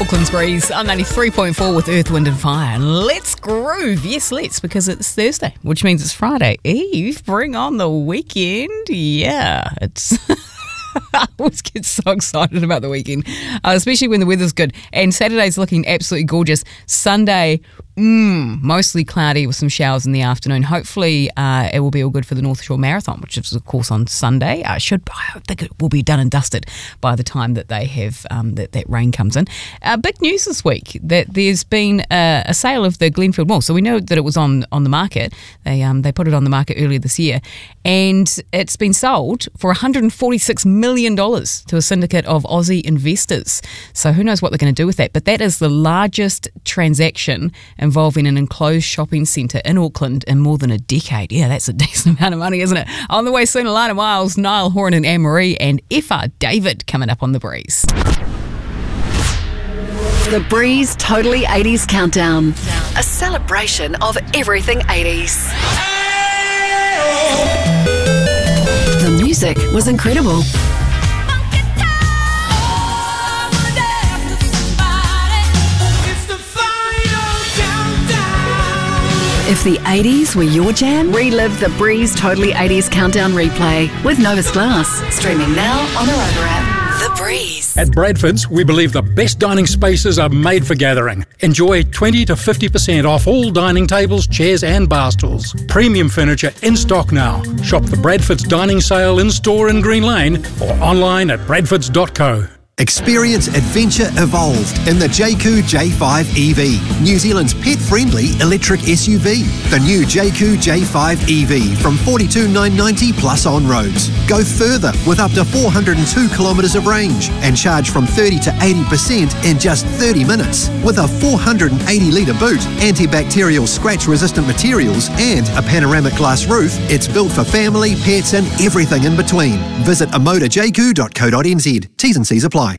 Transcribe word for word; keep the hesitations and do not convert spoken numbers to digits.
Auckland's Breeze. I'm ninety-three point four with Earth, Wind and Fire. Let's groove. Yes, let's, because it's Thursday, which means it's Friday Eve. Bring on the weekend. Yeah, it's... I always get so excited about the weekend, uh, especially when the weather's good. And Saturday's looking absolutely gorgeous. Sunday, mm, mostly cloudy with some showers in the afternoon. Hopefully uh, it will be all good for the North Shore Marathon, which is, of course, on Sunday. I should, I think it will be done and dusted by the time that they have, um, that, that rain comes in. Uh, big news this week that there's been a, a sale of the Glenfield Mall. So we know that it was on, on the market. They, um, they put it on the market earlier this year. And it's been sold for one hundred forty-six million dollars to a syndicate of Aussie investors. So who knows what they're going to do with that. But that is the largest transaction involving an enclosed shopping centre in Auckland in more than a decade. Yeah, that's a decent amount of money, isn't it? On the way soon, Alana Miles, Niall Horan and Anne-Marie, and F R David coming up on The Breeze. The Breeze Totally eighties Countdown. A celebration of everything eighties. The music was incredible. If the eighties were your jam, relive the Breeze Totally eighties Countdown replay with Novus Glass. Streaming now on the Rover app. The Breeze. At Bradford's, we believe the best dining spaces are made for gathering. Enjoy twenty to fifty percent off all dining tables, chairs and bar stools. Premium furniture in stock now. Shop the Bradford's Dining Sale in-store in Green Lane or online at bradfords dot co. Experience adventure evolved in the J Q J five E V, New Zealand's pet-friendly electric S U V. The new J Q J five E V from forty-two thousand nine hundred ninety plus on roads. Go further with up to four hundred two kilometres of range and charge from thirty to eighty percent in just thirty minutes. With a four hundred eighty litre boot, antibacterial scratch-resistant materials and a panoramic glass roof, it's built for family, pets and everything in between. Visit amoda j q dot co dot n z. T's and C's apply.